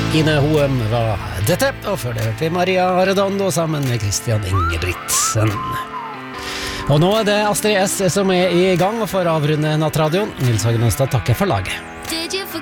Ine Hoem var dette, og før det hørte vi Maria Redondo sammen med Christian Ingebrigtsen. Og nå er det Astrid S som er i gang og får avrunde Nattradioen. Nils Hagen Østad takker for laget.